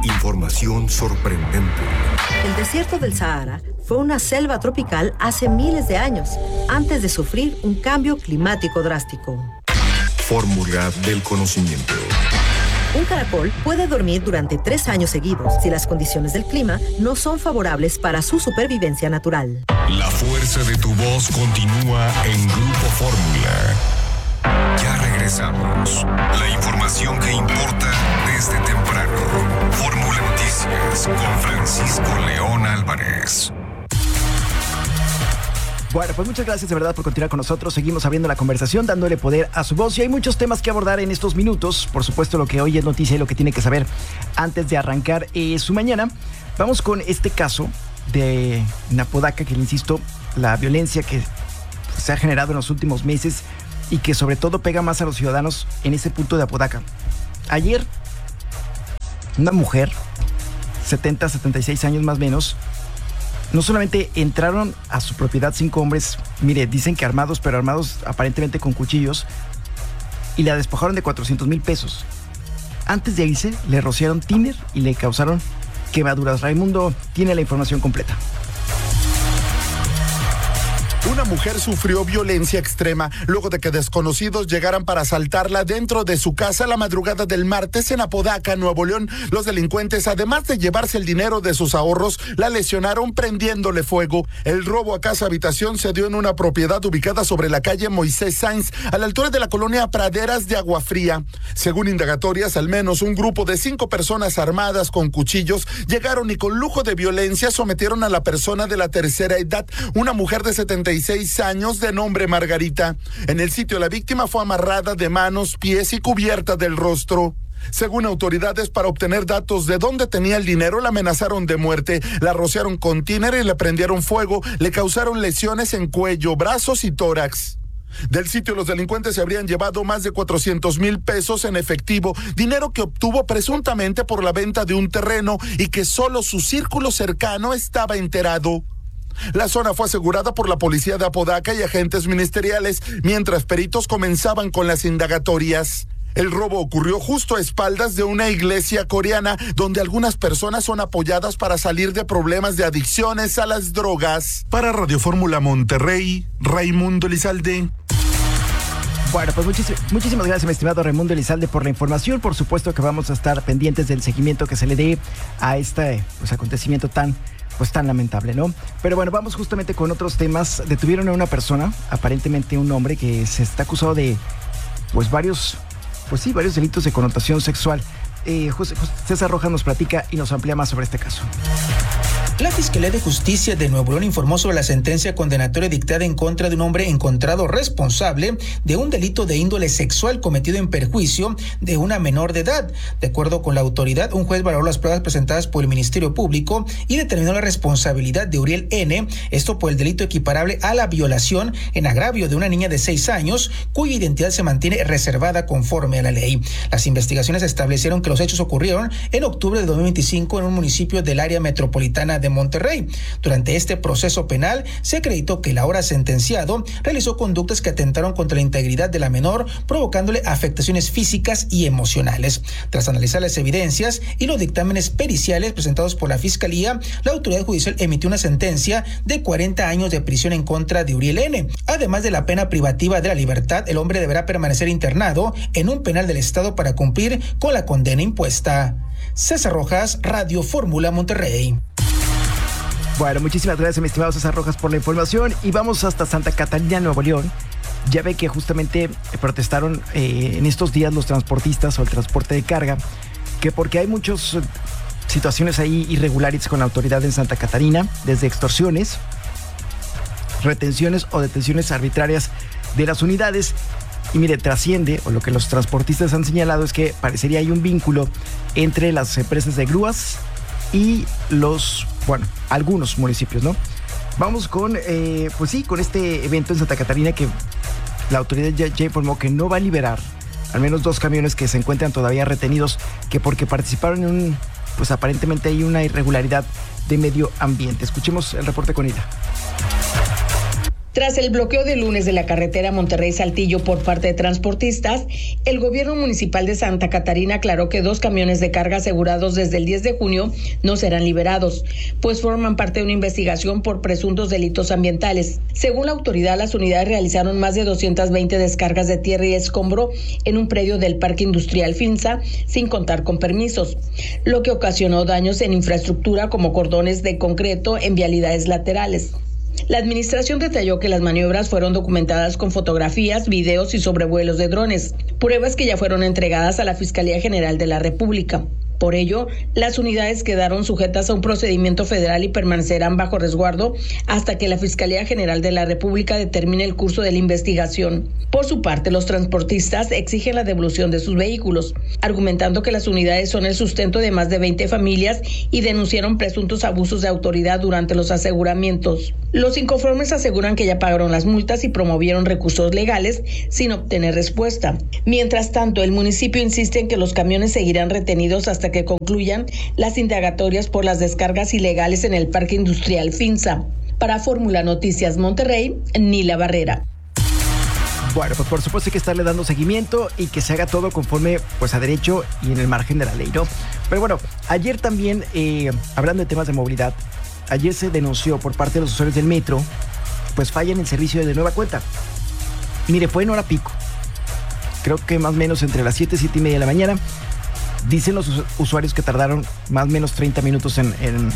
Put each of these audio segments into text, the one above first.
Información sorprendente. El desierto del Sahara fue una selva tropical hace miles de años, antes de sufrir un cambio climático drástico. Fórmula del conocimiento. Un caracol puede dormir durante 3 años seguidos si las condiciones del clima no son favorables para su supervivencia natural. La fuerza de tu voz continúa en Grupo Fórmula. Ya regresamos. La información que importa desde temprano. Fórmula Noticias con Francisco León Álvarez. Bueno, pues muchas gracias de verdad por continuar con nosotros. Seguimos abriendo la conversación, dándole poder a su voz. Y hay muchos temas que abordar en estos minutos. Por supuesto, lo que hoy es noticia y lo que tiene que saber antes de arrancar su mañana. Vamos con este caso de Apodaca, que le insisto, la violencia que se ha generado en los últimos meses y que sobre todo pega más a los ciudadanos en ese punto de Apodaca. Ayer, una mujer, 70, 76 años más o menos, no solamente entraron a su propiedad 5 hombres, mire, dicen que armados, pero armados aparentemente con cuchillos, y la despojaron de 400,000 pesos. Antes de irse, le rociaron tiner y le causaron quemaduras. Raimundo tiene la información completa. Una mujer sufrió violencia extrema luego de que desconocidos llegaran para asaltarla dentro de su casa la madrugada del martes en Apodaca, Nuevo León. Los delincuentes, además de llevarse el dinero de sus ahorros, la lesionaron prendiéndole fuego. El robo a casa habitación se dio en una propiedad ubicada sobre la calle Moisés Sainz, a la altura de la colonia Praderas de Agua Fría. Según indagatorias, al menos un grupo de 5 personas armadas con cuchillos llegaron y con lujo de violencia sometieron a la persona de la tercera edad, una mujer de 76 años de nombre Margarita. En el sitio la víctima fue amarrada de manos, pies y cubierta del rostro. Según autoridades, para obtener datos de dónde tenía el dinero, la amenazaron de muerte, la rociaron con tiner y le prendieron fuego, le causaron lesiones en cuello, brazos y tórax. Del sitio, los delincuentes se habrían llevado más de 400,000 pesos en efectivo, dinero que obtuvo presuntamente por la venta de un terreno y que solo su círculo cercano estaba enterado. La zona fue asegurada por la policía de Apodaca y agentes ministeriales, mientras peritos comenzaban con las indagatorias. El robo ocurrió justo a espaldas de una iglesia coreana, donde algunas personas son apoyadas para salir de problemas de adicciones a las drogas. Para Radio Fórmula Monterrey, Raimundo Elizalde. Bueno, pues muchísimas gracias, mi estimado Raimundo Elizalde, por la información. Por supuesto que vamos a estar pendientes del seguimiento que se le dé a este acontecimiento tan lamentable, ¿no? Pero bueno, vamos justamente con otros temas. Detuvieron a una persona, aparentemente un hombre, que se está acusado de varios delitos de connotación sexual. César Rojas nos platica y nos amplía más sobre este caso. La Fiscalía de Justicia de Nuevo León informó sobre la sentencia condenatoria dictada en contra de un hombre encontrado responsable de un delito de índole sexual cometido en perjuicio de una menor de edad. De acuerdo con la autoridad, un juez valoró las pruebas presentadas por el Ministerio Público y determinó la responsabilidad de Uriel N., esto por el delito equiparable a la violación en agravio de una niña de 6 años, cuya identidad se mantiene reservada conforme a la ley. Las investigaciones establecieron que los hechos ocurrieron en octubre de 2025 en un municipio del área metropolitana de Monterrey. Durante este proceso penal se acreditó que el ahora sentenciado realizó conductas que atentaron contra la integridad de la menor, provocándole afectaciones físicas y emocionales. Tras analizar las evidencias y los dictámenes periciales presentados por la Fiscalía, la autoridad judicial emitió una sentencia de 40 años de prisión en contra de Uriel N. Además de la pena privativa de la libertad, el hombre deberá permanecer internado en un penal del estado para cumplir con la condena impuesta. César Rojas, Radio Fórmula Monterrey. Bueno, muchísimas gracias, mi estimado César Rojas, por la información. Y vamos hasta Santa Catarina, Nuevo León. Ya ve que justamente protestaron en estos días los transportistas o el transporte de carga, que porque hay muchas situaciones ahí irregulares con la autoridad en Santa Catarina, desde extorsiones, retenciones o detenciones arbitrarias de las unidades. Y mire, trasciende, o lo que los transportistas han señalado es que parecería hay un vínculo entre las empresas de grúas y algunos municipios, ¿no? Vamos con, con este evento en Santa Catarina, que la autoridad ya informó que no va a liberar al menos 2 camiones que se encuentran todavía retenidos, que porque participaron en aparentemente hay una irregularidad de medio ambiente. Escuchemos el reporte con Ida. Tras el bloqueo de lunes de la carretera Monterrey-Saltillo por parte de transportistas, el gobierno municipal de Santa Catarina aclaró que 2 camiones de carga asegurados desde el 10 de junio no serán liberados, pues forman parte de una investigación por presuntos delitos ambientales. Según la autoridad, las unidades realizaron más de 220 descargas de tierra y escombro en un predio del Parque Industrial Finza, sin contar con permisos, lo que ocasionó daños en infraestructura como cordones de concreto en vialidades laterales. La administración detalló que las maniobras fueron documentadas con fotografías, videos y sobrevuelos de drones, pruebas que ya fueron entregadas a la Fiscalía General de la República. Por ello, las unidades quedaron sujetas a un procedimiento federal y permanecerán bajo resguardo hasta que la Fiscalía General de la República determine el curso de la investigación. Por su parte, los transportistas exigen la devolución de sus vehículos, argumentando que las unidades son el sustento de más de 20 familias y denunciaron presuntos abusos de autoridad durante los aseguramientos. Los inconformes aseguran que ya pagaron las multas y promovieron recursos legales sin obtener respuesta. Mientras tanto, el municipio insiste en que los camiones seguirán retenidos hasta que concluyan las indagatorias por las descargas ilegales en el Parque Industrial Finza. Para Fórmula Noticias Monterrey, Nila Barrera. Bueno, pues por supuesto hay que estarle dando seguimiento y que se haga todo conforme pues a derecho y en el margen de la ley, ¿no? Pero bueno, ayer también, hablando de temas de movilidad, ayer se denunció por parte de los usuarios del metro, pues falla en el servicio de nueva cuenta. Mire, fue en hora pico. Creo que más o menos entre las 7 y 7 y media de la mañana. Dicen los usuarios que tardaron más o menos 30 minutos en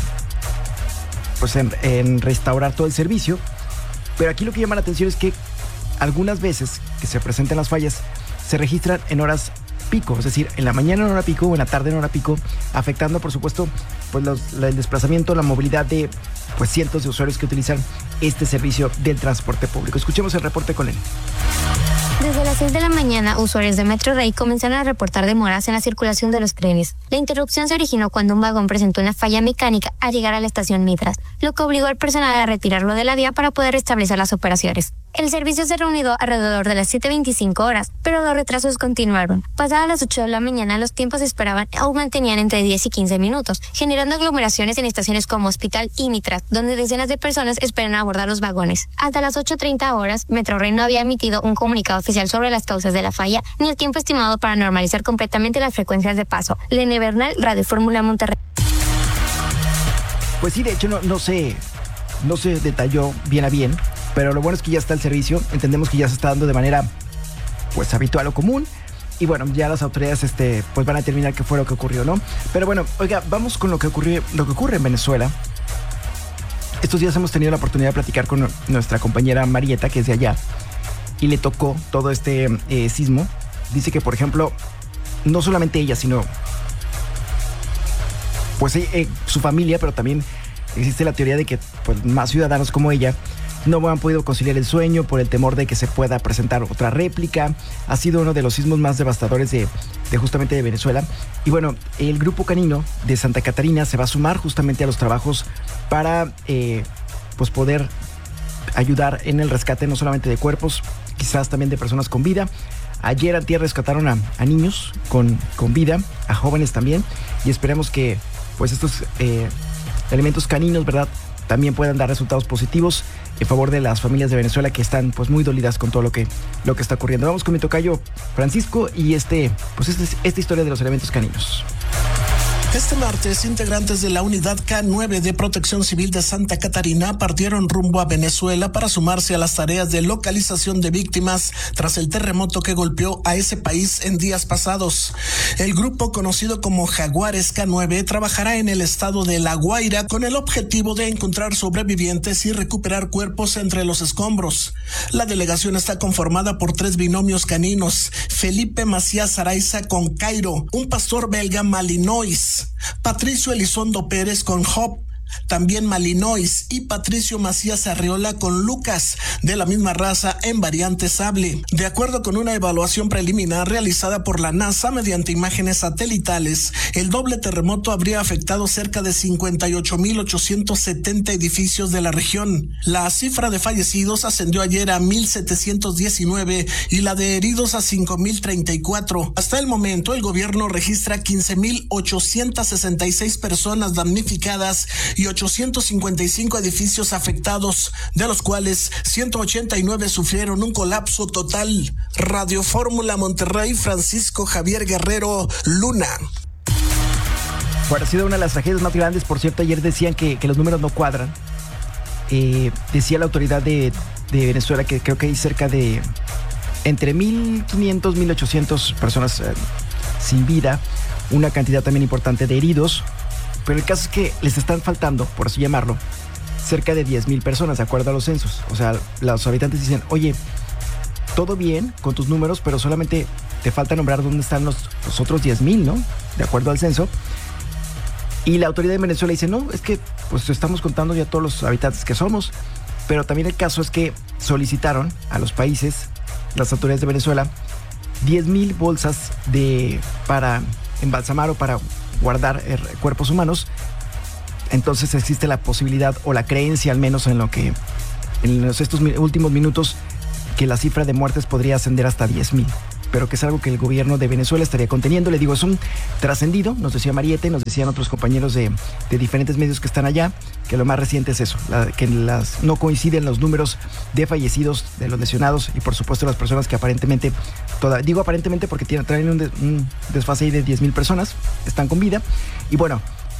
restaurar todo el servicio. Pero aquí lo que llama la atención es que algunas veces que se presentan las fallas se registran en horas pico, es decir, en la mañana en hora pico o en la tarde en hora pico, afectando por supuesto pues el desplazamiento, la movilidad de pues cientos de usuarios que utilizan este servicio del transporte público. Escuchemos el reporte con él. Desde las 6 de la mañana, usuarios de Metro Rey comenzaron a reportar demoras en la circulación de los trenes. La interrupción se originó cuando un vagón presentó una falla mecánica al llegar a la estación Mitras, lo que obligó al personal a retirarlo de la vía para poder restablecer las operaciones. El servicio se reanudó alrededor de las 7:25 horas, pero los retrasos continuaron. Pasadas las 8 de la mañana, los tiempos se esperaban aún mantenían entre 10 y 15 minutos, generando aglomeraciones en estaciones como Hospital y Mitras, donde decenas de personas esperan abordar los vagones. Hasta las 8:30 horas, Metro Rey no había emitido un comunicado oficial sobre las causas de la falla, ni el tiempo estimado para normalizar completamente las frecuencias de paso. Lene Bernal, Radio Fórmula Monterrey. Pues sí, de hecho no se detalló bien a bien, pero lo bueno es que ya está el servicio. Entendemos que ya se está dando de manera pues habitual o común. Y bueno, ya las autoridades pues van a determinar qué fue lo que ocurrió, ¿no? Pero bueno, oiga, vamos con lo que ocurre en Venezuela. Estos días hemos tenido la oportunidad de platicar con nuestra compañera Marieta, que es de allá, y le tocó todo este sismo. Dice que, por ejemplo, no solamente ella, sino pues su familia, pero también existe la teoría de que pues, más ciudadanos como ella no han podido conciliar el sueño por el temor de que se pueda presentar otra réplica. Ha sido uno de los sismos más devastadores de justamente de Venezuela. Y bueno, el Grupo Canino de Santa Catarina se va a sumar justamente a los trabajos para pues poder ayudar en el rescate no solamente de cuerpos, quizás también de personas con vida. Ayer antier rescataron a niños con vida, a jóvenes también, y esperemos que pues estos elementos caninos, ¿verdad?, también puedan dar resultados positivos en favor de las familias de Venezuela que están pues muy dolidas con todo lo que está ocurriendo. Vamos con mi tocayo Francisco y esta historia de los elementos caninos. Este martes, integrantes de la Unidad K9 de Protección Civil de Santa Catarina partieron rumbo a Venezuela para sumarse a las tareas de localización de víctimas tras el terremoto que golpeó a ese país en días pasados. El grupo, conocido como Jaguares K9, trabajará en el estado de La Guaira con el objetivo de encontrar sobrevivientes y recuperar cuerpos entre los escombros. La delegación está conformada por 3 binomios caninos: Felipe Macías Araiza con Cairo, un pastor belga Malinois, Patricio Elizondo Pérez con Hop, también Malinois, y Patricio Macías Arriola con Lucas, de la misma raza en variante sable. De acuerdo con una evaluación preliminar realizada por la NASA mediante imágenes satelitales, el doble terremoto habría afectado cerca de 58,870 edificios de la región. La cifra de fallecidos ascendió ayer a 1,719 y la de heridos a 5,034. Hasta el momento, el gobierno registra 15,866 personas damnificadas y y 855 edificios afectados, de los cuales 189 sufrieron un colapso total. Radio Fórmula Monterrey, Francisco Javier Guerrero Luna. Bueno, ha sido una de las tragedias más grandes. Por cierto, ayer decían que los números no cuadran. Decía la autoridad de Venezuela que creo que hay cerca de entre 1.500, 1.800 personas sin vida, una cantidad también importante de heridos, pero el caso es que les están faltando, por así llamarlo, cerca de 10,000 personas, de acuerdo a los censos. O sea, los habitantes dicen, oye, todo bien con tus números, pero solamente te falta nombrar dónde están los otros 10,000, ¿no? De acuerdo al censo. Y la autoridad de Venezuela dice, no, es que pues estamos contando ya todos los habitantes que somos, pero también el caso es que solicitaron a los países, las autoridades de Venezuela, 10,000 bolsas para embalsamar o para guardar cuerpos humanos. Entonces existe la posibilidad o la creencia, al menos en estos últimos minutos, que la cifra de muertes podría ascender hasta 10,000, pero que es algo que el gobierno de Venezuela estaría conteniendo. Le digo, es un trascendido, nos decía Mariette, nos decían otros compañeros de diferentes medios que están allá, que lo más reciente es eso, que no coinciden los números de fallecidos, de los lesionados y por supuesto las personas que aparentemente, digo aparentemente porque traen un desfase ahí de 10,000 personas, están con vida. Y bueno,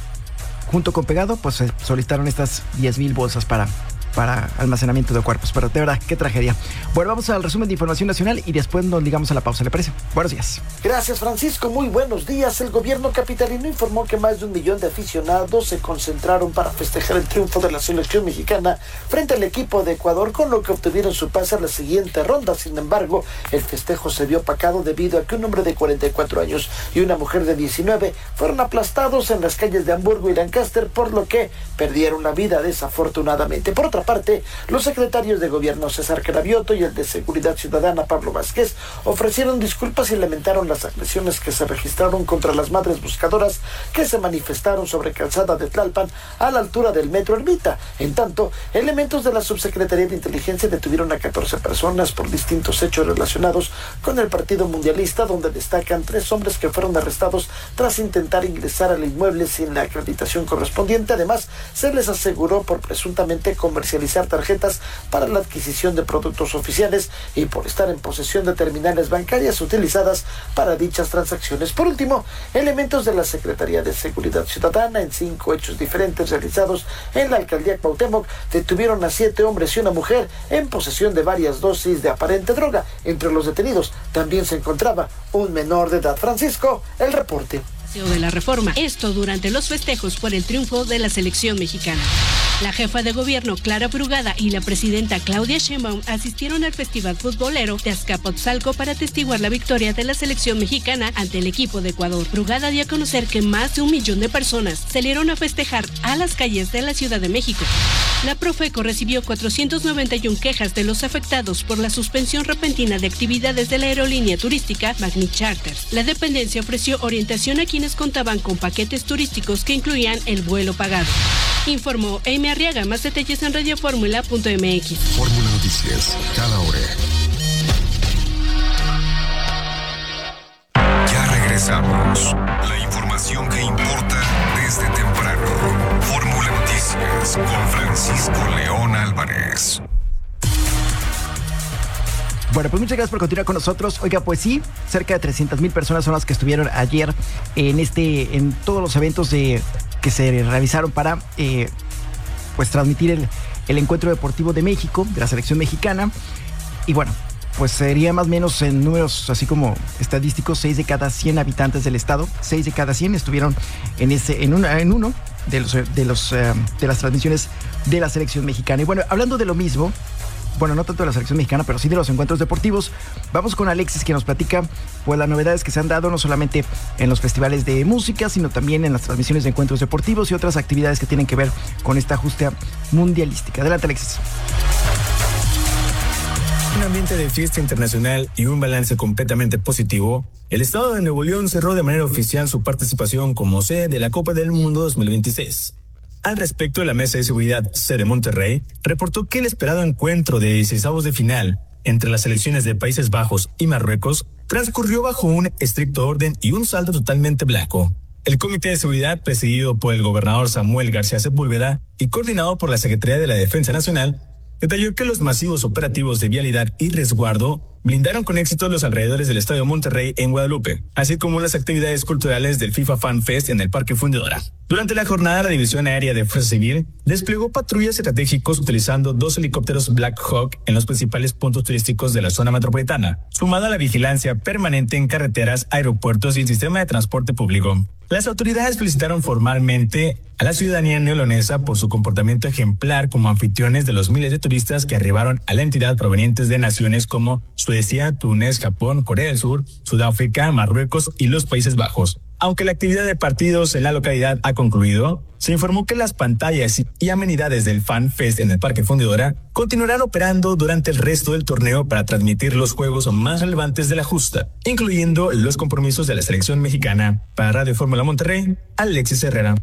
junto con Pegado, pues se solicitaron estas 10,000 bolsas para almacenamiento de cuerpos. Pero de verdad, qué tragedia. Bueno, vamos al resumen de información nacional y después nos ligamos a la pausa, ¿le parece? Buenos días. Gracias, Francisco. Muy buenos días. El gobierno capitalino informó que más de 1 millón de aficionados se concentraron para festejar el triunfo de la selección mexicana frente al equipo de Ecuador, con lo que obtuvieron su pase a la siguiente ronda. Sin embargo, el festejo se vio opacado debido a que un hombre de 44 años y una mujer de 19 fueron aplastados en las calles de Hamburgo y Lancaster, por lo que perdieron la vida desafortunadamente. Por otra parte, los secretarios de gobierno César Cravioto y el de Seguridad Ciudadana Pablo Vázquez ofrecieron disculpas y lamentaron las agresiones que se registraron contra las madres buscadoras que se manifestaron sobre Calzada de Tlalpan a la altura del Metro Ermita. En tanto, elementos de la Subsecretaría de Inteligencia detuvieron a 14 personas por distintos hechos relacionados con el Partido Mundialista, donde destacan 3 hombres que fueron arrestados tras intentar ingresar al inmueble sin la acreditación correspondiente. Además, se les aseguró por presuntamente comercializar tarjetas para la adquisición de productos oficiales y por estar en posesión de terminales bancarias utilizadas para dichas transacciones. Por último, elementos de la Secretaría de Seguridad Ciudadana, en 5 hechos diferentes realizados en la alcaldía Cuauhtémoc, detuvieron a 7 hombres y una mujer en posesión de varias dosis de aparente droga. Entre los detenidos también se encontraba un menor de edad. Francisco, el reporte de la Reforma. Esto durante los festejos por el triunfo de la selección mexicana. La jefa de gobierno Clara Brugada y la presidenta Claudia Sheinbaum asistieron al festival futbolero de Azcapotzalco para atestiguar la victoria de la selección mexicana ante el equipo de Ecuador. Brugada dio a conocer que más de 1 millón de personas salieron a festejar a las calles de la Ciudad de México. La Profeco recibió 491 quejas de los afectados por la suspensión repentina de actividades de la aerolínea turística Magni Charters. La dependencia ofreció orientación a quienes contaban con paquetes turísticos que incluían el vuelo pagado. Informó Amy Arriaga. Más detalles en radioformula.mx. Fórmula Noticias, cada hora. Ya regresamos. La información que importa desde temprano. Fórmula Noticias con Francisco León Álvarez. Bueno, pues muchas gracias por continuar con nosotros. Oiga, pues sí, cerca de 300,000 personas son las que estuvieron ayer en todos los eventos que se realizaron para pues transmitir el encuentro deportivo de México, de la selección mexicana. Y bueno, pues sería más o menos en números así como estadísticos, 6 de cada 100 habitantes del estado, 6 de cada 100 estuvieron en uno de las transmisiones de la selección mexicana. Y bueno, hablando de lo mismo, bueno, no tanto de la selección mexicana, pero sí de los encuentros deportivos, vamos con Alexis, que nos platica pues las novedades que se han dado no solamente en los festivales de música, sino también en las transmisiones de encuentros deportivos y otras actividades que tienen que ver con esta justa mundialística. Adelante, Alexis. Un ambiente de fiesta internacional y un balance completamente positivo, el estado de Nuevo León cerró de manera oficial su participación como sede de la Copa del Mundo 2026. Al respecto, la Mesa de Seguridad sede Monterrey reportó que el esperado encuentro de 16avos de final entre las selecciones de Países Bajos y Marruecos transcurrió bajo un estricto orden y un saldo totalmente blanco. El Comité de Seguridad, presidido por el gobernador Samuel García Sepúlveda y coordinado por la Secretaría de la Defensa Nacional, detalló que los masivos operativos de vialidad y resguardo blindaron con éxito los alrededores del Estadio Monterrey en Guadalupe, así como las actividades culturales del FIFA Fan Fest en el Parque Fundidora. Durante la jornada, la División Aérea de Fuerza Civil desplegó patrullas estratégicos utilizando 2 helicópteros Black Hawk en los principales puntos turísticos de la zona metropolitana, sumada a la vigilancia permanente en carreteras, aeropuertos y el sistema de transporte público. Las autoridades felicitaron formalmente a la ciudadanía neolonesa por su comportamiento ejemplar como anfitriones de los miles de turistas que arribaron a la entidad provenientes de naciones como Suecia, Túnez, Japón, Corea del Sur, Sudáfrica, Marruecos y los Países Bajos. Aunque la actividad de partidos en la localidad ha concluido, se informó que las pantallas y amenidades del Fan Fest en el Parque Fundidora continuarán operando durante el resto del torneo para transmitir los juegos más relevantes de la justa, incluyendo los compromisos de la selección mexicana. Para Radio Fórmula Monterrey, Alexis Herrera.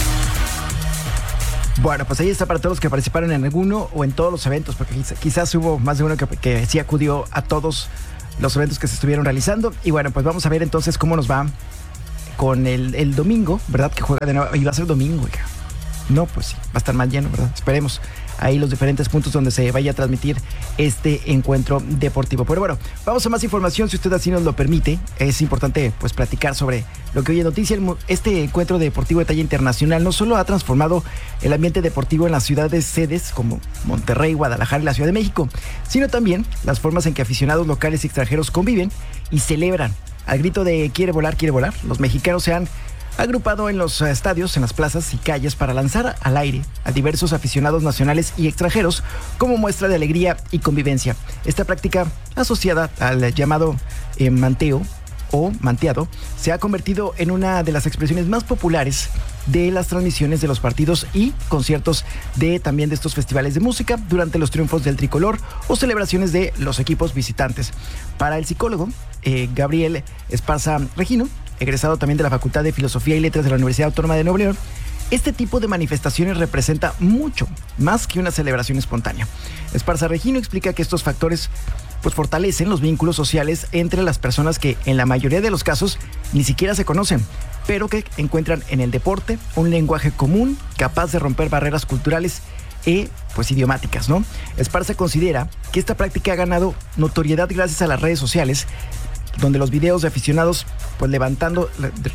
Bueno, pues ahí está para todos los que participaron en alguno o en todos los eventos, porque quizás hubo más de uno que sí acudió a todos los eventos que se estuvieron realizando. Y bueno, pues vamos a ver entonces cómo nos va con el domingo, ¿verdad? Que juega de nuevo. Y va a ser domingo, oiga. No, pues sí, va a estar más lleno, ¿verdad? Esperemos ahí los diferentes puntos donde se vaya a transmitir este encuentro deportivo. Pero bueno, vamos a más información, si usted así nos lo permite. Es importante, pues, platicar sobre lo que hoy es noticia. Este encuentro deportivo de talla internacional no solo ha transformado el ambiente deportivo en las ciudades sedes como Monterrey, Guadalajara y la Ciudad de México, sino también las formas en que aficionados locales y extranjeros conviven y celebran. Al grito de quiere volar, los mexicanos se han agrupado en los estadios, en las plazas y calles para lanzar al aire a diversos aficionados nacionales y extranjeros como muestra de alegría y convivencia. Esta práctica, asociada al llamado manteo o manteado, se ha convertido en una de las expresiones más populares de las transmisiones de los partidos y conciertos también de estos festivales de música durante los triunfos del tricolor o celebraciones de los equipos visitantes. Para el psicólogo Gabriel Esparza Regino, egresado también de la Facultad de Filosofía y Letras de la Universidad Autónoma de Nuevo León, este tipo de manifestaciones representa mucho más que una celebración espontánea. Esparza Regino explica que estos factores pues fortalecen los vínculos sociales entre las personas que en la mayoría de los casos ni siquiera se conocen, pero que encuentran en el deporte un lenguaje común capaz de romper barreras culturales pues idiomáticas, ¿no? Esparza considera que esta práctica ha ganado notoriedad gracias a las redes sociales, donde los videos de aficionados pues levantándose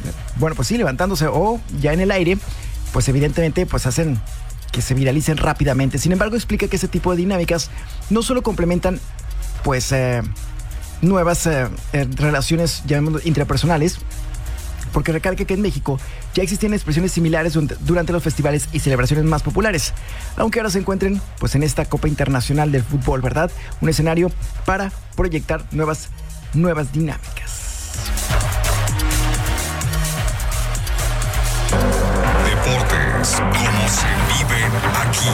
o ya en el aire, pues evidentemente pues hacen que se viralicen rápidamente. Sin embargo, explica que ese tipo de dinámicas no solo complementan pues nuevas relaciones, llamémoslo, intrapersonales, porque recalca que en México ya existían expresiones similares durante los festivales y celebraciones más populares, aunque ahora se encuentren pues en esta Copa Internacional del Fútbol, ¿verdad? Un escenario para proyectar nuevas dinámicas. Deportes, como se viven aquí.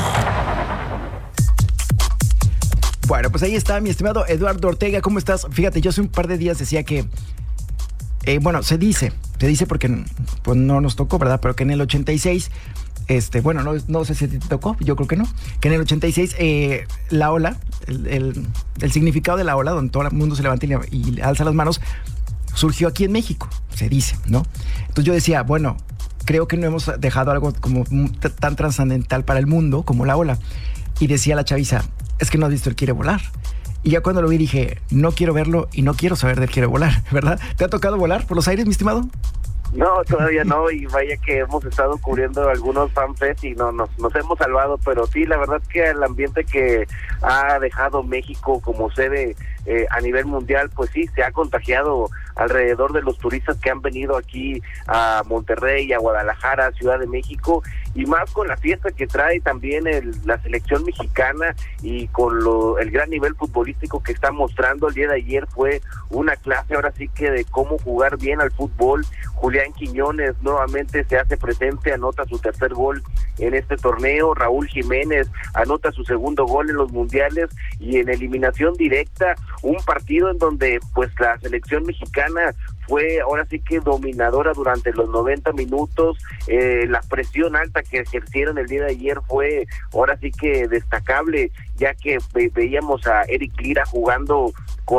Bueno, pues ahí está mi estimado Eduardo Ortega. ¿Cómo estás? Fíjate, yo hace un par de días decía que se dice porque pues no nos tocó, ¿verdad? Pero que en el 86, no sé si te tocó, yo creo que no, que en el 86 la ola, el significado de la ola, donde todo el mundo se levanta y alza las manos, surgió aquí en México, se dice, ¿no? Entonces yo decía, bueno, creo que no hemos dejado algo como tan trascendental para el mundo como la ola. Y decía la chaviza, es que no has visto el Quiere Volar. Y ya cuando lo vi dije, no quiero verlo y no quiero saber del Quiere Volar, ¿verdad? ¿Te ha tocado volar por los aires, mi estimado? No, todavía no, y vaya que hemos estado cubriendo algunos fanfests y nos hemos salvado, pero sí, la verdad que el ambiente que ha dejado México como sede a nivel mundial, pues sí, se ha contagiado alrededor de los turistas que han venido aquí a Monterrey, a Guadalajara, a Ciudad de México, y más con la fiesta que trae también la selección mexicana y con el gran nivel futbolístico que está mostrando. El día de ayer fue una clase, ahora sí que de cómo jugar bien al fútbol. Julián Quiñones nuevamente se hace presente, anota su tercer gol en este torneo. Raúl Jiménez anota su segundo gol en los mundiales, y en eliminación directa, un partido en donde pues la selección mexicana fue ahora sí que dominadora durante los 90 minutos. La presión alta que ejercieron el día de ayer fue ahora sí que destacable, ya que veíamos a Eric Lira jugando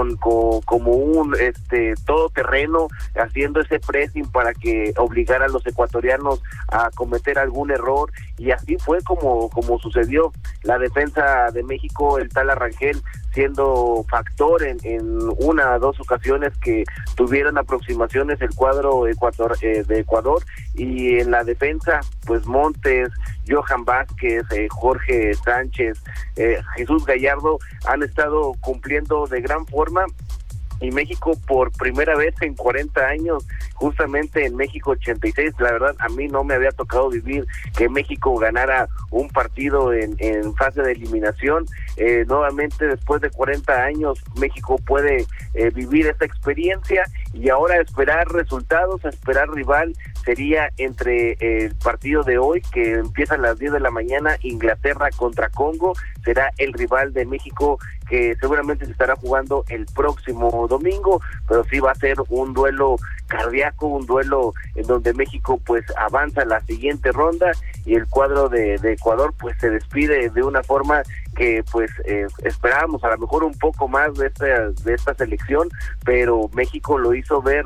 como un todoterreno, haciendo ese pressing para que obligara a los ecuatorianos a cometer algún error, y así fue como sucedió. La defensa de México, el Tala Rangel, siendo factor en una o dos ocasiones que tuvieron aproximaciones el cuadro de Ecuador, y en la defensa pues Montes, Johan Vázquez, Jorge Sánchez, Jesús Gallardo han estado cumpliendo de gran forma. Y México por primera vez en 40 años, justamente en México 86, la verdad a mí no me había tocado vivir que México ganara un partido en fase de eliminación. Nuevamente después de 40 años México puede vivir esta experiencia, y ahora esperar resultados, esperar rival. Sería entre el partido de hoy, que empieza a las 10 de la mañana, Inglaterra contra Congo, será el rival de México, que seguramente se estará jugando el próximo domingo, pero sí va a ser un duelo cardíaco, un duelo en donde México pues avanza a la siguiente ronda, y el cuadro de Ecuador pues se despide de una forma que pues esperábamos a lo mejor un poco más de esta selección, pero México lo hizo ver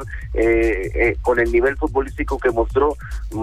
con el nivel futbolístico que mostró.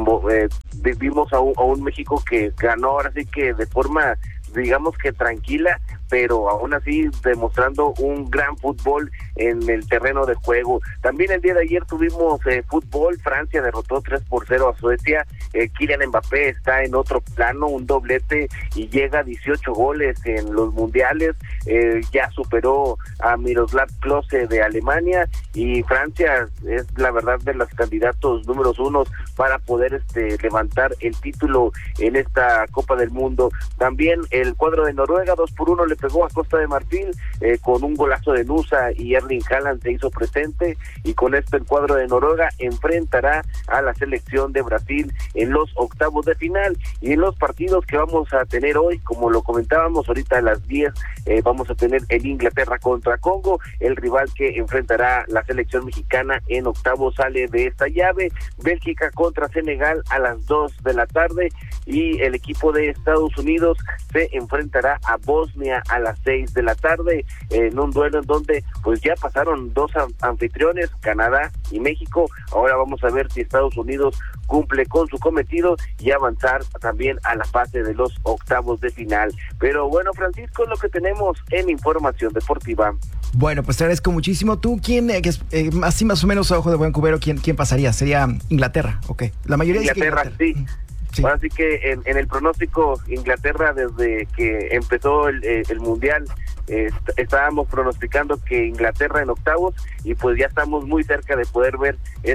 Vimos a un México que ganó ahora sí que de forma, digamos que tranquila, pero aún así demostrando un gran fútbol en el terreno de juego. También el día de ayer tuvimos fútbol. Francia derrotó 3-0 a Suecia. Kylian Mbappé está en otro plano, un doblete, y llega a 18 goles en los mundiales. Ya superó a Miroslav Klose de Alemania, y Francia es la verdad de los candidatos números 1 para poder levantar el título en esta Copa del Mundo. También el cuadro de Noruega 2-1 le pegó a Costa de Marfil con un golazo de Nusa, y Erling Haaland se hizo presente, y con esto el cuadro de Noruega enfrentará a la selección de Brasil en los octavos de final. Y en los partidos que vamos a tener hoy, como lo comentábamos ahorita a las 10, vamos a tener el Inglaterra contra Congo, el rival que enfrentará la selección mexicana en octavos sale de esta llave. Bélgica contra Senegal a las 2 de la tarde, y el equipo de Estados Unidos se enfrentará a Bosnia a las 6 de la tarde, en un duelo en donde pues ya pasaron dos anfitriones, Canadá y México. Ahora vamos a ver si Estados Unidos cumple con su cometido y avanzar también a la fase de los octavos de final. Pero bueno, Francisco, es lo que tenemos en información deportiva. Bueno, pues te agradezco muchísimo. ¿Tú quién, así más o menos a ojo de buen cubero, quién pasaría? ¿Sería Inglaterra? Ok. La mayoría Inglaterra, dice que Inglaterra. Sí. Sí. Así que en el pronóstico, Inglaterra, desde que empezó el Mundial, estábamos pronosticando que Inglaterra en octavos, y pues ya estamos muy cerca de poder ver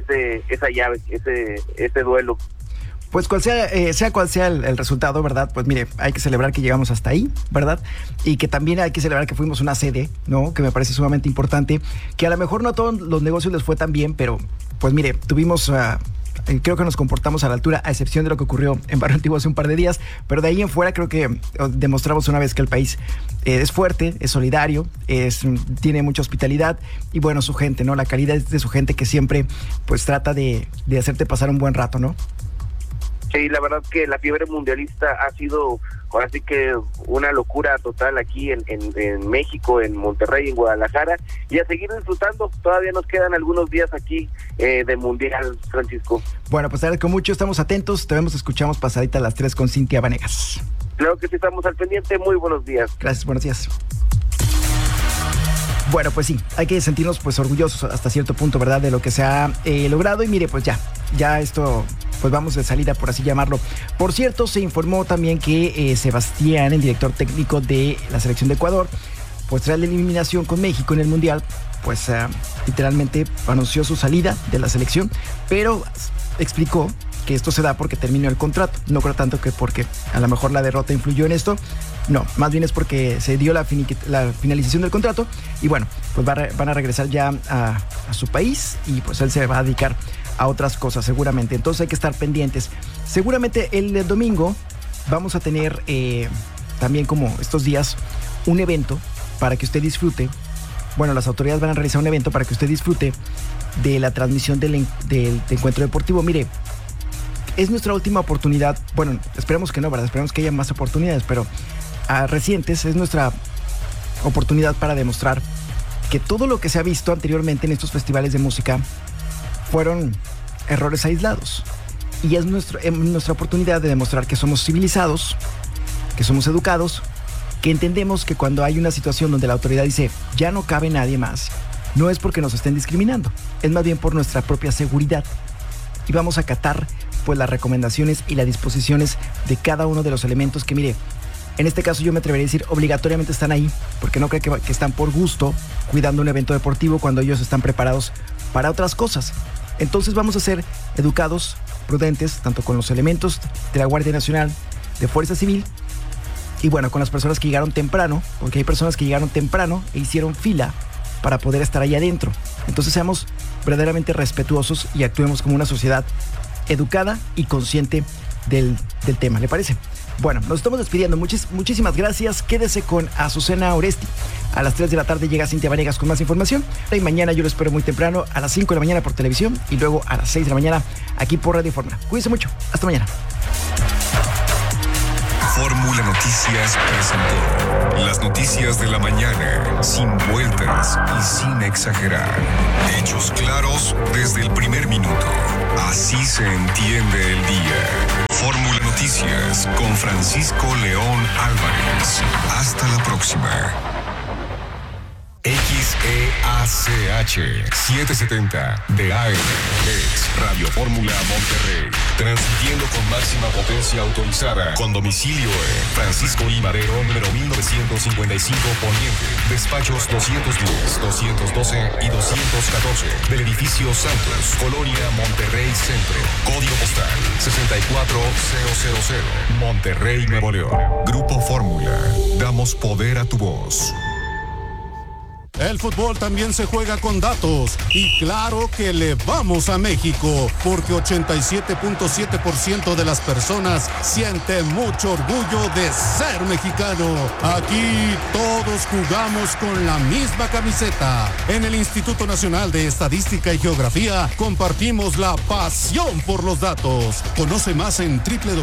esa llave, ese duelo. Pues sea cual sea el resultado, ¿verdad? Pues mire, hay que celebrar que llegamos hasta ahí, ¿verdad? Y que también hay que celebrar que fuimos una sede, ¿no? Que me parece sumamente importante, que a lo mejor no a todos los negocios les fue tan bien, pero pues mire, tuvimos... creo que nos comportamos a la altura, a excepción de lo que ocurrió en Barrio Antiguo hace un par de días, pero de ahí en fuera creo que demostramos una vez que el país es fuerte, es solidario, tiene mucha hospitalidad, y bueno, su gente, ¿no? La calidad de su gente, que siempre pues trata de hacerte pasar un buen rato, ¿no? Sí, la verdad que la fiebre mundialista ha sido ahora sí que una locura total aquí en México, en Monterrey, en Guadalajara, y a seguir disfrutando. Todavía nos quedan algunos días aquí de mundial, Francisco. Bueno, pues te agradezco mucho, estamos atentos, te vemos, escuchamos pasadita a las 3 con Cintia Vanegas. Claro que sí, estamos al pendiente. Muy buenos días. Gracias, buenos días. Bueno, pues sí, hay que sentirnos pues orgullosos hasta cierto punto, ¿verdad? De lo que se ha logrado, y mire, pues ya esto, pues vamos de salida, por así llamarlo. Por cierto, se informó también que Sebastián, el director técnico de la selección de Ecuador, pues tras la eliminación con México en el Mundial, pues literalmente anunció su salida de la selección, pero explicó que esto se da porque terminó el contrato. No creo tanto que porque a lo mejor la derrota influyó en esto. No, más bien es porque se dio la finalización del contrato, y bueno, pues van a regresar ya a su país, y pues él se va a dedicar a otras cosas seguramente. Entonces hay que estar pendientes. Seguramente el domingo vamos a tener también, como estos días, un evento para que usted disfrute bueno, las autoridades van a realizar un evento para que usted disfrute de la transmisión del encuentro deportivo. Mire, es nuestra última oportunidad, bueno, esperemos que no, ¿verdad? Esperemos que haya más oportunidades, pero recientes es nuestra oportunidad para demostrar que todo lo que se ha visto anteriormente en estos festivales de música fueron errores aislados. Y es nuestra oportunidad de demostrar que somos civilizados, que somos educados, que entendemos que cuando hay una situación donde la autoridad dice ya no cabe nadie más, no es porque nos estén discriminando, es más bien por nuestra propia seguridad. Y vamos a acatar pues las recomendaciones y las disposiciones de cada uno de los elementos que, mire, en este caso yo me atrevería a decir obligatoriamente están ahí, porque no creo que están por gusto cuidando un evento deportivo cuando ellos están preparados para otras cosas. Entonces vamos a ser educados, prudentes, tanto con los elementos de la Guardia Nacional, de Fuerza Civil, y bueno, con las personas que llegaron temprano, porque hay personas que llegaron temprano e hicieron fila para poder estar ahí adentro. Entonces seamos verdaderamente respetuosos y actuemos como una sociedad educada y consciente del tema. ¿Le parece? Bueno, nos estamos despidiendo. Muchísimas gracias. Quédese con Azucena Oresti. A las 3 de la tarde llega Cintia Vanegas con más información. Y mañana yo lo espero muy temprano, a las 5 de la mañana por televisión y luego a las 6 de la mañana aquí por Radio Fórmula. Cuídense mucho. Hasta mañana. Fórmula Noticias presentó las noticias de la mañana, sin vueltas y sin exagerar. Hechos claros desde el primer minuto. Así se entiende el día. Fórmula Noticias con Francisco León Álvarez. Hasta la próxima. XEACH 770 de AM es Radio Fórmula Monterrey, transmitiendo con máxima potencia autorizada, con domicilio en Francisco I. Madero, número 1955 Poniente, despachos 210, 212 y 214 del edificio Santos, Colonia Monterrey Centro, código postal 64000, Monterrey, Nuevo León. Grupo Fórmula, damos poder a tu voz. El fútbol también se juega con datos y claro que le vamos a México porque 87.7% de las personas sienten mucho orgullo de ser mexicano. Aquí todos jugamos con la misma camiseta. En el Instituto Nacional de Estadística y Geografía compartimos la pasión por los datos. Conoce más en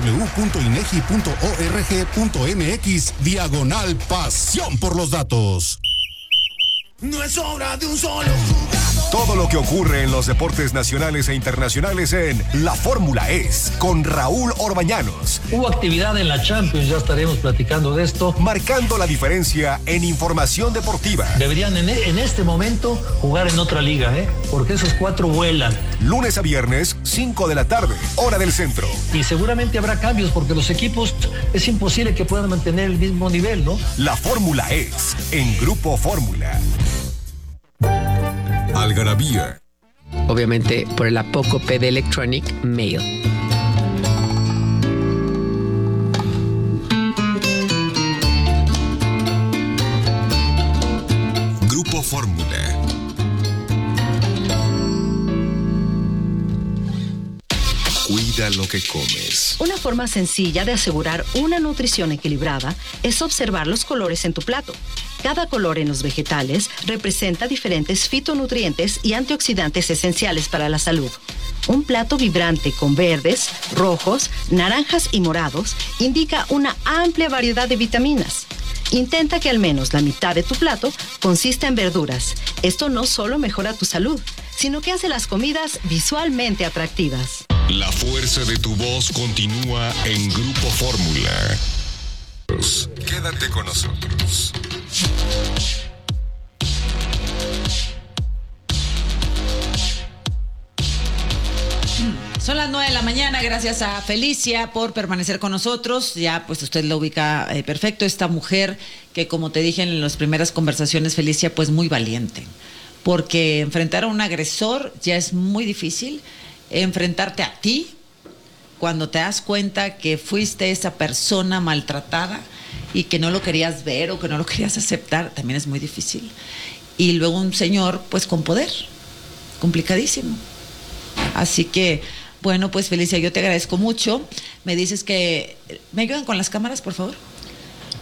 www.inegi.org.mx/pasión por los datos. No es obra de un solo jugador. Todo lo que ocurre en los deportes nacionales e internacionales en La Fórmula Es, con Raúl Orbañanos. Hubo actividad en la Champions, ya estaremos platicando de esto. Marcando la diferencia en información deportiva. Deberían en este momento jugar en otra liga, porque esos 4 vuelan. Lunes a viernes, 5 de la tarde, hora del centro. Y seguramente habrá cambios porque los equipos es imposible que puedan mantener el mismo nivel, ¿no? La Fórmula Es, en Grupo Fórmula. Algarabía. Obviamente por el apócope de Electronic Mail. Grupo Fórmula. Cuida lo que comes. Una forma sencilla de asegurar una nutrición equilibrada es observar los colores en tu plato. Cada color en los vegetales representa diferentes fitonutrientes y antioxidantes esenciales para la salud. Un plato vibrante con verdes, rojos, naranjas y morados indica una amplia variedad de vitaminas. Intenta que al menos la mitad de tu plato consista en verduras. Esto no solo mejora tu salud, sino que hace las comidas visualmente atractivas. La fuerza de tu voz continúa en Grupo Fórmula. Quédate con nosotros. Son las 9 de la mañana, gracias a Felicia por permanecer con nosotros. Ya pues usted lo ubica perfecto, esta mujer que, como te dije en las primeras conversaciones, Felicia, pues muy valiente, porque enfrentar a un agresor ya es muy difícil. Enfrentarte a ti cuando te das cuenta que fuiste esa persona maltratada y que no lo querías ver o que no lo querías aceptar, también es muy difícil. Y luego un señor pues con poder, complicadísimo. Así que, bueno, pues Felicia, yo te agradezco mucho. Me dices que... ¿Me ayudan con las cámaras, por favor?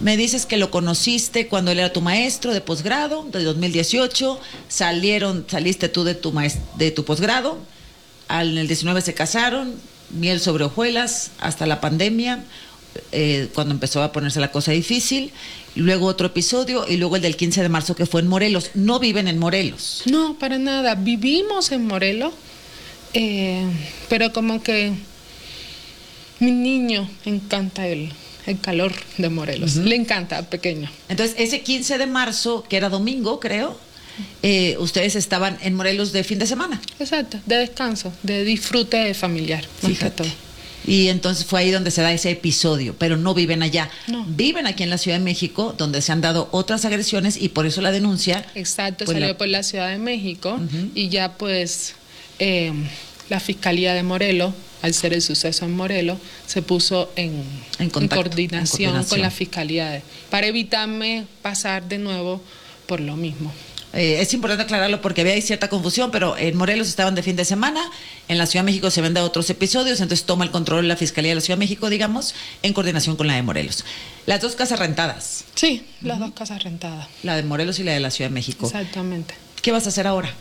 Me dices que lo conociste cuando él era tu maestro de posgrado, de 2018. Saliste tú de tu posgrado. En el 19 se casaron, miel sobre hojuelas, hasta la pandemia, cuando empezó a ponerse la cosa difícil. Luego otro episodio y luego el del 15 de marzo que fue en Morelos. ¿No viven en Morelos? No, para nada. Vivimos en Morelos, pero como que mi niño encanta el calor de Morelos. Le encanta, pequeño. Entonces, ese 15 de marzo, que era domingo, creo, ustedes estaban en Morelos de fin de semana. Exacto, de descanso, de disfrute familiar. Fíjate. Y entonces fue ahí donde se da ese episodio, pero no viven allá. No. Viven aquí en la Ciudad de México, donde se han dado otras agresiones y por eso la denuncia. Exacto, pues salió por la Ciudad de México y ya pues la Fiscalía de Morelos, al ser el suceso en Morelos, se puso en coordinación con la Fiscalía para evitarme pasar de nuevo por lo mismo. Es importante aclararlo porque había cierta confusión, pero en Morelos estaban de fin de semana, en la Ciudad de México se ven de otros episodios, entonces toma el control la Fiscalía de la Ciudad de México, digamos, en coordinación con la de Morelos. Las dos casas rentadas. Sí, las dos casas rentadas. La de Morelos y la de la Ciudad de México. Exactamente. ¿Qué vas a hacer ahora?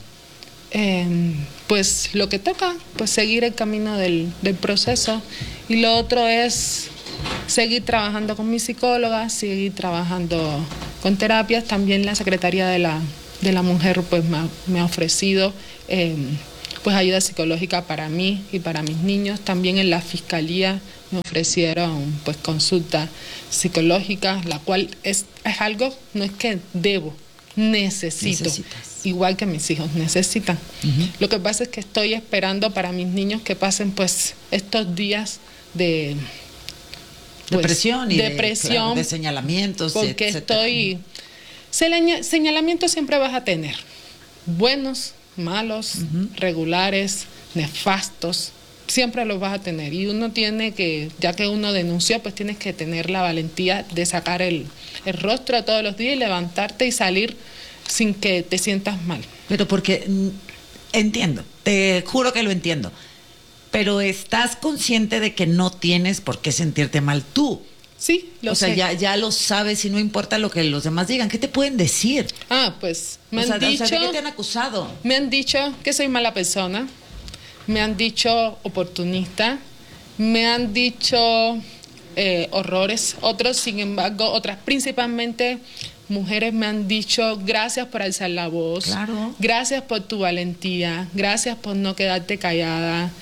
Pues lo que toca, pues seguir el camino del proceso, y lo otro es seguir trabajando con mi psicóloga, seguir trabajando con terapias. También la Secretaría de la Mujer pues me ha ofrecido pues ayuda psicológica para mí y para mis niños. También en la Fiscalía me ofrecieron pues consulta psicológica, la cual es algo, no es que debo, necesito. Necesitas. Igual que mis hijos necesitan. Lo que pasa es que estoy esperando para mis niños que pasen pues estos días de depresión y depresión, de señalamientos, porque etcétera. Señalamientos siempre vas a tener, buenos, malos, regulares, nefastos, siempre los vas a tener, y uno tiene que, ya que uno denunció, pues tienes que tener la valentía de sacar el rostro todos los días y levantarte y salir sin que te sientas mal. Pero porque entiendo, te juro que lo entiendo, pero estás consciente de que no tienes por qué sentirte mal tú. Sí, lo sé. O sea, ya lo sabes y no importa lo que los demás digan. ¿Qué te pueden decir? Pues me han dicho... ¿de qué te han acusado? Me han dicho que soy mala persona, me han dicho oportunista, me han dicho horrores. Otros, sin embargo, otras, principalmente mujeres, me han dicho gracias por alzar la voz, claro, gracias por tu valentía, gracias por no quedarte callada.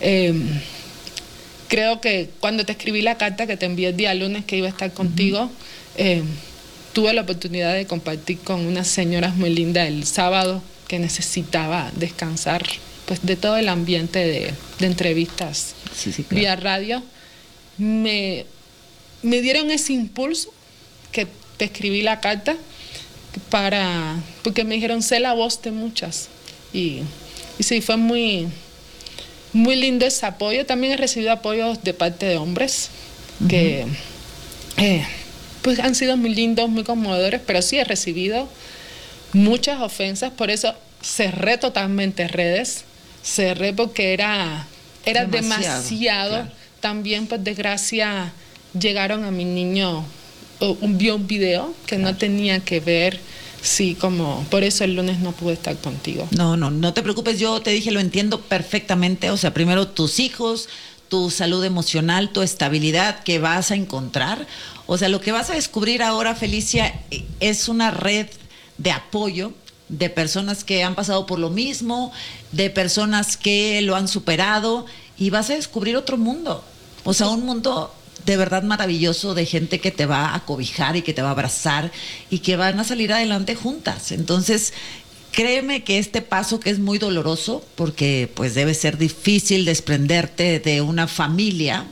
Creo que cuando te escribí la carta que te envié el día lunes que iba a estar contigo, tuve la oportunidad de compartir con unas señoras muy lindas el sábado que necesitaba descansar pues de todo el ambiente de entrevistas claro, vía radio. Me dieron ese impulso que te escribí la carta porque me dijeron sé la voz de muchas, y sí, fue muy lindo ese apoyo. También he recibido apoyos de parte de hombres que pues han sido muy lindos, muy conmovedores, pero sí he recibido muchas ofensas. Por eso cerré totalmente redes, porque era demasiado. Claro. También, por desgracia, llegaron a mi niño, vio un video que no tenía que ver. Sí, como por eso el lunes no pude estar contigo. No te preocupes, yo te dije, lo entiendo perfectamente. O sea, primero tus hijos, tu salud emocional, tu estabilidad que vas a encontrar. O sea, lo que vas a descubrir ahora, Felicia, es una red de apoyo de personas que han pasado por lo mismo, de personas que lo han superado, y vas a descubrir otro mundo. O sea, un mundo de verdad maravilloso, de gente que te va a cobijar y que te va a abrazar y que van a salir adelante juntas. Entonces, créeme que este paso, que es muy doloroso, porque pues debe ser difícil desprenderte de una familia,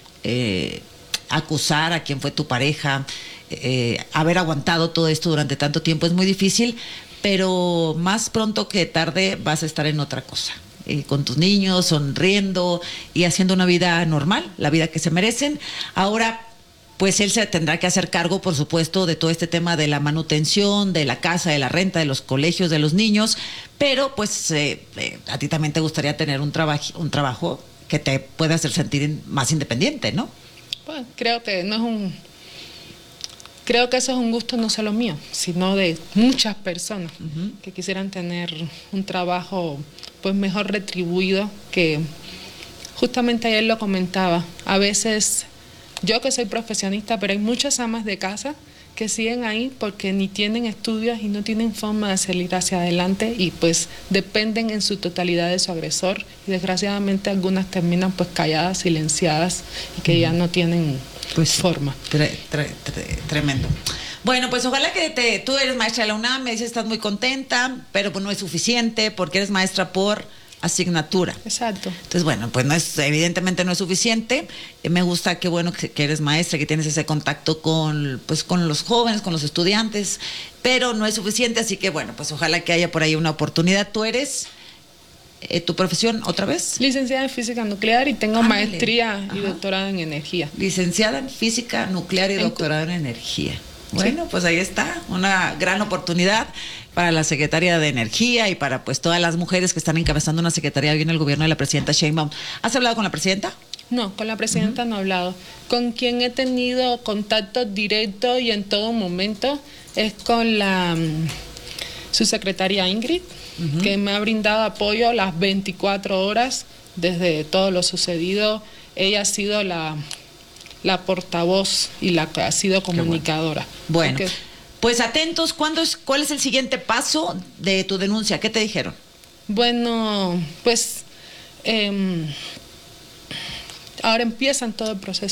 acusar a quien fue tu pareja, haber aguantado todo esto durante tanto tiempo es muy difícil, pero más pronto que tarde vas a estar en otra cosa. Con tus niños, sonriendo y haciendo una vida normal, la vida que se merecen. Ahora, pues él se tendrá que hacer cargo, por supuesto, de todo este tema de la manutención, de la casa, de la renta, de los colegios, de los niños, pero pues a ti también te gustaría tener un trabajo que te pueda hacer sentir más independiente, ¿no? Pues creo que no es creo que eso es un gusto no solo mío, sino de muchas personas que quisieran tener un trabajo pues mejor retribuido, que justamente ayer lo comentaba. A veces, yo que soy profesionista, pero hay muchas amas de casa que siguen ahí porque ni tienen estudios y no tienen forma de salir hacia adelante y pues dependen en su totalidad de su agresor, y desgraciadamente algunas terminan pues calladas, silenciadas y que ya no tienen pues forma. Tremendo. Bueno, pues ojalá que tú eres maestra de la UNAM, me dices estás muy contenta, pero pues no es suficiente porque eres maestra por asignatura. Exacto. Entonces, bueno, pues evidentemente no es suficiente. Me gusta, qué bueno que eres maestra, que tienes ese contacto con los jóvenes, con los estudiantes, pero no es suficiente, así que bueno, pues ojalá que haya por ahí una oportunidad. ¿Tú eres tu profesión otra vez? Licenciada en física nuclear y tengo maestría y doctorado en energía. Licenciada en física nuclear y doctorado en energía. Bueno, pues ahí está, una gran oportunidad para la Secretaría de Energía y para pues todas las mujeres que están encabezando una secretaría bien en el gobierno de la presidenta Sheinbaum. ¿Has hablado con la presidenta? No, con la presidenta no he hablado. Con quien he tenido contacto directo y en todo momento es con su secretaria Ingrid, que me ha brindado apoyo las 24 horas desde todo lo sucedido. Ella ha sido la portavoz y la que ha sido comunicadora. Bueno, pues atentos, ¿cuál es el siguiente paso de tu denuncia? ¿Qué te dijeron? Bueno, pues ahora empiezan todo el proceso